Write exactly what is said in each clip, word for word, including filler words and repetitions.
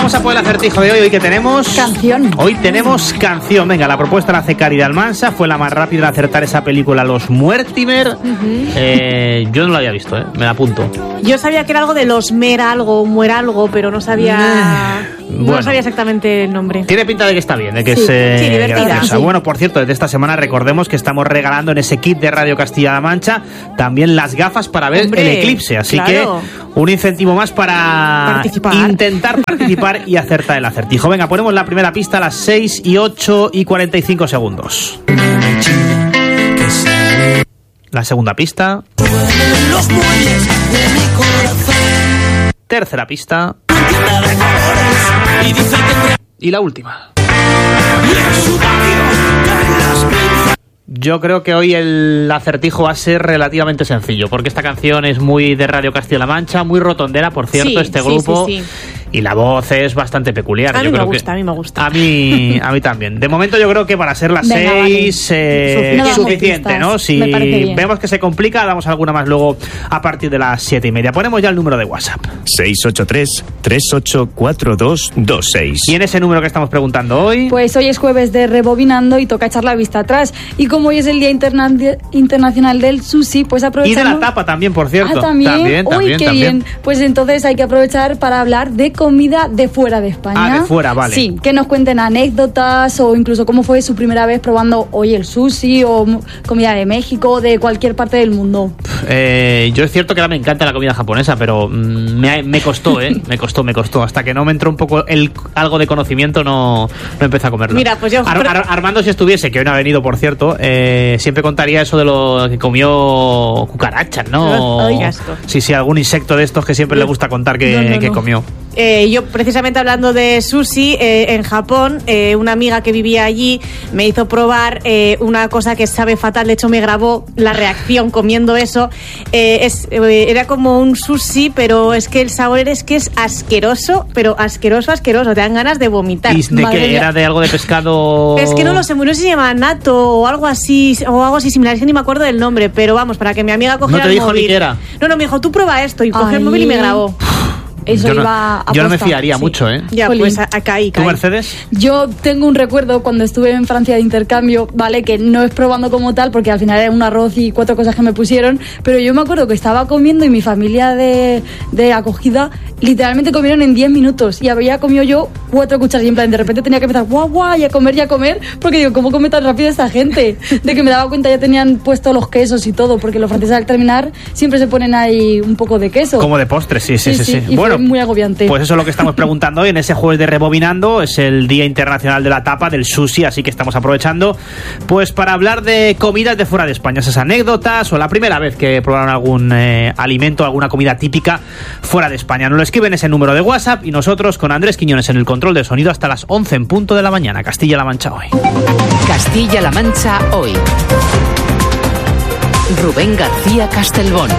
vamos a por el acertijo de hoy. Hoy que tenemos... Canción. Hoy tenemos canción. Venga, la propuesta la hace Cari de Almansa. Fue la más rápida en acertar esa película, Los Muertimer. Uh-huh. eh, yo no la había visto, ¿eh? Me la apunto. Yo sabía que era algo de los Mera algo, Muera algo, pero no sabía... Bueno, no sabía exactamente el nombre. Tiene pinta de que está bien, de que sí, es eh, sí, divertida. Sí. Bueno, por cierto, desde esta semana recordemos que estamos regalando en ese kit de Radio Castilla-La Mancha también las gafas para ver Hombre, el eclipse. Así claro. que un incentivo más para participar. intentar participar y acertar el acertijo. Venga, ponemos la primera pista a las seis y ocho y cuarenta y cinco segundos. La segunda pista. Los muelles de mi corazón. Tercera pista. Y la última. Yo creo que hoy el acertijo va a ser relativamente sencillo, porque esta canción es muy de Radio Castilla-La Mancha, muy rotondera, por cierto, sí, este grupo. Sí, sí, sí. Y la voz es bastante peculiar. A mí yo me creo gusta, que a mí me gusta. A mí, a mí también. De momento yo creo que para ser las Venga, seis vale. eh, es suficiente, ¿no? Si vemos que se complica, damos alguna más luego a partir de las siete y media. Ponemos ya el número de WhatsApp. seis ocho tres, tres ocho cuatro dos dos seis. ¿Y en ese número que estamos preguntando hoy? Pues hoy es jueves de Rebobinando y toca echar la vista atrás. Y como hoy es el Día Interna- Internacional del Sushi, pues aprovechamos... Y de la tapa también, por cierto. Ah, ¿también? También, Uy, también, qué también. bien. Pues entonces hay que aprovechar para hablar de comida de fuera de España. Ah, de fuera, vale. Sí, que nos cuenten anécdotas o incluso cómo fue su primera vez probando hoy el sushi o comida de México o de cualquier parte del mundo. Eh, yo es cierto que ahora me encanta la comida japonesa, pero mm, me, me costó, ¿eh? Me costó, me costó. Hasta que no me entró un poco el, algo de conocimiento, no, no empecé a comerlo. Mira, pues yo... Ar, Ar, Armando, si estuviese, que hoy no ha venido, por cierto, eh, siempre contaría eso de lo que comió cucarachas, ¿no? Ay, asco. Sí, sí, algún insecto de estos que siempre le gusta contar que, no, no, que no. comió. Eh, yo, precisamente hablando de sushi, eh, en Japón, eh, una amiga que vivía allí me hizo probar eh, una cosa que sabe fatal. De hecho, me grabó la reacción comiendo eso. Eh, es, eh, era como un sushi, pero es que el sabor es que es asqueroso, pero asqueroso, asqueroso. Te dan ganas de vomitar. ¿Y de qué? ¿Era de algo de pescado? Es que no lo sé, no sé si se llama natto o algo así, o algo así similar. Es que ni me acuerdo del nombre, pero vamos, para que mi amiga cogiera el móvil. ¿No te dijo ni qué era? No, no, me dijo, tú prueba esto, y cogió el móvil y me grabó. Eso yo, no, iba a yo no me fiaría sí. mucho, ¿eh? Ya, Jolín. pues acá caí, ¿Tú, Mercedes? Yo tengo un recuerdo cuando estuve en Francia de intercambio, ¿vale? Que no es probando como tal, porque al final era un arroz y cuatro cosas que me pusieron, pero yo me acuerdo que estaba comiendo y mi familia de, de acogida literalmente comieron en diez minutos y había comido yo cuatro cucharas y en plan de repente tenía que empezar guau guau y a comer y a comer, porque digo, ¿cómo come tan rápido esta gente? De que me daba cuenta ya tenían puesto los quesos y todo, porque los franceses al terminar siempre se ponen ahí un poco de queso. Como de postre, sí, sí, sí. sí, sí. Y bueno, fue muy agobiante. Pues eso es lo que estamos preguntando hoy en ese jueves de Rebobinando. Es el Día Internacional de la Tapa, del sushi, así que estamos aprovechando pues para hablar de comidas de fuera de España, esas anécdotas o la primera vez que probaron algún eh, alimento, alguna comida típica fuera de España. Nos lo escriben ese número de WhatsApp y nosotros con Andrés Quiñones en el control de sonido hasta las once en punto de la mañana. Castilla-La Mancha hoy. Castilla-La Mancha hoy. Rubén García Castelbón.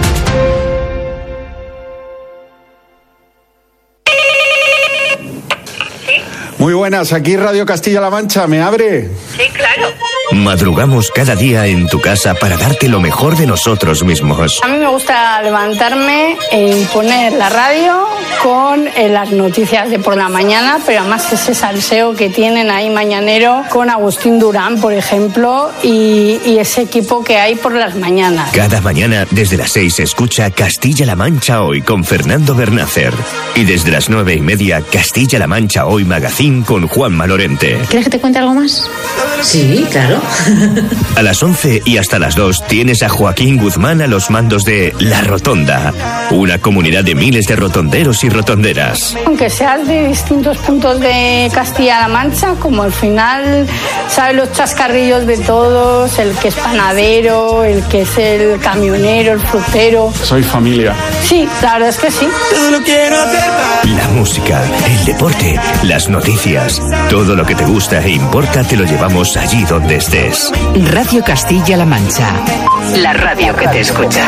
Muy buenas, aquí Radio Castilla-La Mancha, ¿me abre? Sí, claro. Madrugamos cada día en tu casa para darte lo mejor de nosotros mismos. A mí me gusta levantarme y poner la radio con eh, las noticias de por la mañana, pero además ese salseo que tienen ahí mañanero con Agustín Durán, por ejemplo, y, y ese equipo que hay por las mañanas. Cada mañana desde las seis se escucha Castilla-La Mancha Hoy con Fernando Bernácer. Y desde las nueve y media Castilla-La Mancha Hoy Magazine con Juanma Lorente. ¿Quieres que te cuente algo más? Sí, claro. A las once y hasta las dos tienes a Joaquín Guzmán a los mandos de La Rotonda, una comunidad de miles de rotonderos y rotonderas. Aunque seas de distintos puntos de Castilla-La Mancha, como al final sabes los chascarrillos de todos, el que es panadero, el que es el camionero, el frutero. Soy familia. Sí, la verdad es que sí. La música, el deporte, las noticias, todo lo que te gusta e importa te lo llevamos allí donde estés. Radio Castilla-La Mancha, la radio que te escucha.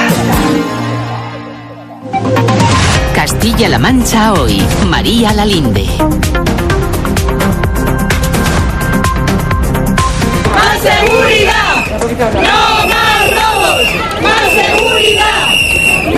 Castilla-La Mancha hoy, María Lalinde. ¡Más seguridad! ¡No más robos! ¡Más seguridad! ¡No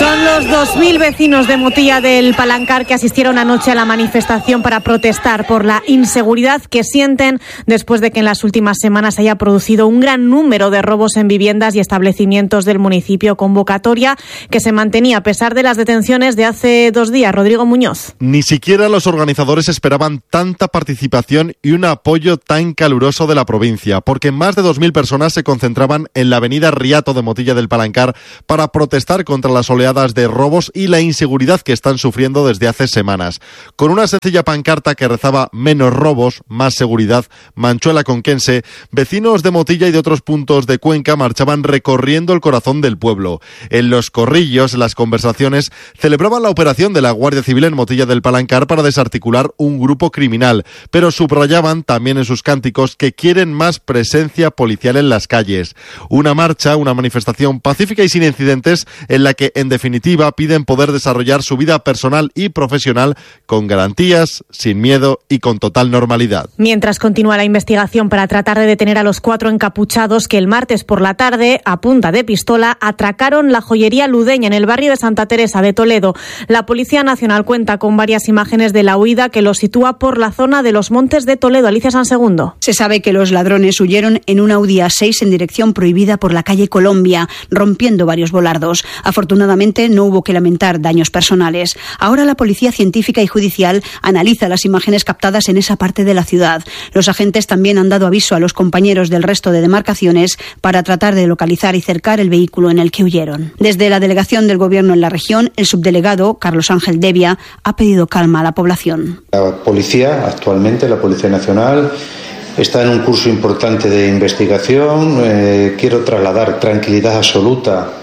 Son los dos mil vecinos de Motilla del Palancar que asistieron anoche a la manifestación para protestar por la inseguridad que sienten después de que en las últimas semanas haya producido un gran número de robos en viviendas y establecimientos del municipio, convocatoria que se mantenía a pesar de las detenciones de hace dos días. Rodrigo Muñoz. Ni siquiera los organizadores esperaban tanta participación y un apoyo tan caluroso de la provincia, porque más de dos mil personas se concentraban en la avenida Riato de Motilla del Palancar para protestar contra las oleadas de robos y la inseguridad que están sufriendo desde hace semanas. Con una sencilla pancarta que rezaba menos robos, más seguridad, Manchuela conquense, vecinos de Motilla y de otros puntos de Cuenca marchaban recorriendo el corazón del pueblo. En los corrillos, las conversaciones celebraban la operación de la Guardia Civil en Motilla del Palancar para desarticular un grupo criminal, pero subrayaban también en sus cánticos que quieren más presencia policial en las calles. Una marcha, una manifestación pacífica y sin incidentes en la que en definitiva piden poder desarrollar su vida personal y profesional con garantías, sin miedo y con total normalidad. Mientras continúa la investigación para tratar de detener a los cuatro encapuchados que el martes por la tarde, a punta de pistola, atracaron la joyería Ludeña en el barrio de Santa Teresa de Toledo. La Policía Nacional cuenta con varias imágenes de la huida que los sitúa por la zona de los Montes de Toledo. Alicia Sansegundo. Se sabe que los ladrones huyeron en un Audi A seis en dirección prohibida por la calle Colombia, rompiendo varios volardos. Afortunadamente no hubo que lamentar daños personales. Ahora la Policía Científica y Judicial analiza las imágenes captadas en esa parte de la ciudad. Los agentes también han dado aviso a los compañeros del resto de demarcaciones para tratar de localizar y cercar el vehículo en el que huyeron. Desde la delegación del Gobierno en la región, el subdelegado, Carlos Ángel Devia, ha pedido calma a la población. La policía, actualmente, la Policía Nacional, está en un curso importante de investigación. Eh, quiero trasladar tranquilidad absoluta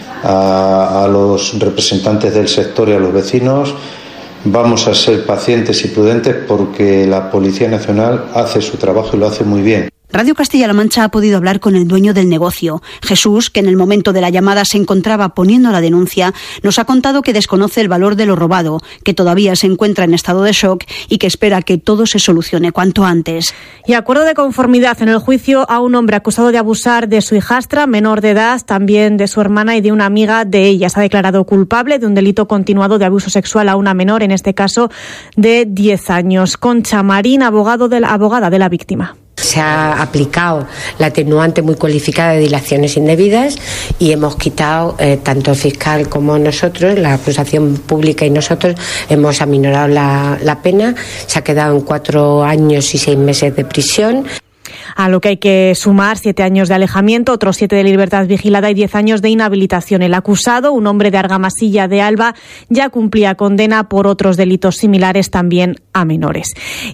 A, a los representantes del sector y a los vecinos. Vamos a ser pacientes y prudentes porque la Policía Nacional hace su trabajo y lo hace muy bien. Radio Castilla-La Mancha ha podido hablar con el dueño del negocio. Jesús, que en el momento de la llamada se encontraba poniendo la denuncia, nos ha contado que desconoce el valor de lo robado, que todavía se encuentra en estado de shock y que espera que todo se solucione cuanto antes. Y acuerdo de conformidad en el juicio a un hombre acusado de abusar de su hijastra, menor de edad, también de su hermana y de una amiga de ella. Se ha declarado culpable de un delito continuado de abuso sexual a una menor, en este caso de diez años. Concha Marín, abogado de la, abogada de la víctima. Se ha aplicado la atenuante muy cualificada de dilaciones indebidas y hemos quitado, eh, tanto el fiscal como nosotros, la acusación pública y nosotros, hemos aminorado la, la pena. Se ha quedado en cuatro años y seis meses de prisión. A lo que hay que sumar siete años de alejamiento, otros siete de libertad vigilada y diez años de inhabilitación. El acusado, un hombre de Argamasilla de Alba, ya cumplía condena por otros delitos similares también a menores.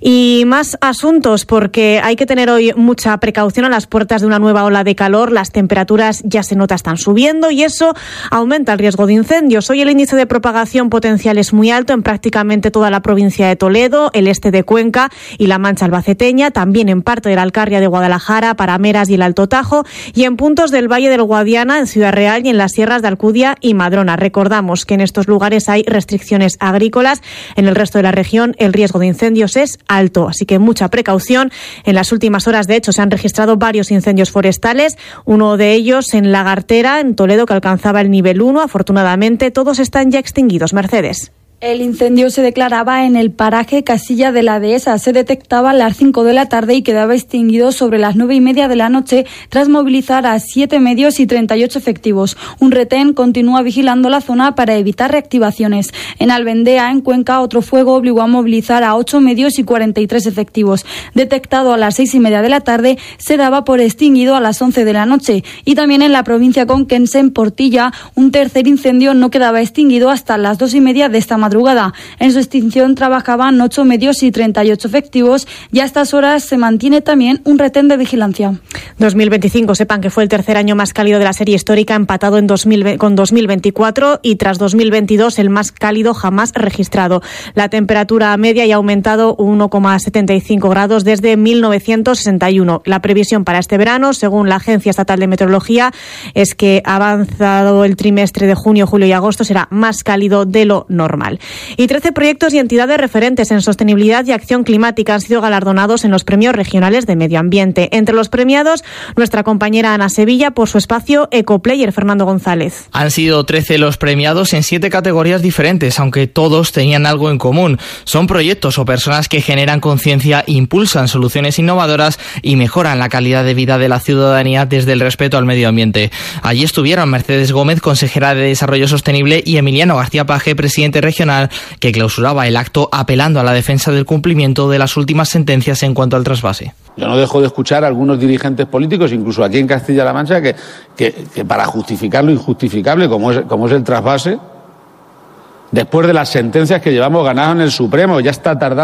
Y más asuntos, porque hay que tener hoy mucha precaución a las puertas de una nueva ola de calor. Las temperaturas ya se nota están subiendo y eso aumenta el riesgo de incendios. Hoy el índice de propagación potencial es muy alto en prácticamente toda la provincia de Toledo, el este de Cuenca y la Mancha albaceteña, también en parte de la Alcarria de Guadalajara, Parameras y el Alto Tajo, y en puntos del Valle del Guadiana, en Ciudad Real y en las sierras de Alcudia y Madrona. Recordamos que en estos lugares hay restricciones agrícolas. En el resto de la región el riesgo de incendios es alto, así que mucha precaución. En las últimas horas, de hecho, se han registrado varios incendios forestales, uno de ellos en Lagartera, en Toledo, que alcanzaba el nivel uno. Afortunadamente, todos están ya extinguidos. Mercedes. El incendio se declaraba en el paraje Casilla de la Dehesa. Se detectaba a las cinco de la tarde y quedaba extinguido sobre las nueve y media de la noche tras movilizar a siete medios y treinta y ocho efectivos. Un retén continúa vigilando la zona para evitar reactivaciones. En Albendea, en Cuenca, otro fuego obligó a movilizar a ocho medios y cuarenta y tres efectivos. Detectado a las seis y media de la tarde, se daba por extinguido a las once de la noche. Y también en la provincia conquense, en Portilla, un tercer incendio no quedaba extinguido hasta las dos y media de esta madrugada. En su extinción trabajaban ocho medios y treinta y ocho efectivos y a estas horas se mantiene también un retén de vigilancia. dos mil veinticinco, sepan que fue el tercer año más cálido de la serie histórica, empatado en dos mil, con dos mil veinticuatro y tras dos mil veintidós el más cálido jamás registrado. La temperatura media ya ha aumentado uno coma setenta y cinco grados desde mil novecientos sesenta y uno. La previsión para este verano, según la Agencia Estatal de Meteorología, es que avanzado el trimestre de junio, julio y agosto será más cálido de lo normal. Y trece proyectos y entidades referentes en sostenibilidad y acción climática han sido galardonados en los premios regionales de medio ambiente. Entre los premiados, nuestra compañera Ana Sevilla por su espacio Ecoplayer. Fernando González. Han sido trece los premiados en siete categorías diferentes, aunque todos tenían algo en común. Son proyectos o personas que generan conciencia, impulsan soluciones innovadoras y mejoran la calidad de vida de la ciudadanía desde el respeto al medio ambiente. Allí estuvieron Mercedes Gómez, consejera de Desarrollo Sostenible, y Emiliano García Paje, presidente regional, que clausuraba el acto apelando a la defensa del cumplimiento de las últimas sentencias en cuanto al trasvase. Yo no dejo de escuchar a algunos dirigentes políticos, incluso aquí en Castilla-La Mancha, que, que, que para justificar lo injustificable, como es, como es el trasvase, después de las sentencias que llevamos ganadas en el Supremo, ya está tardando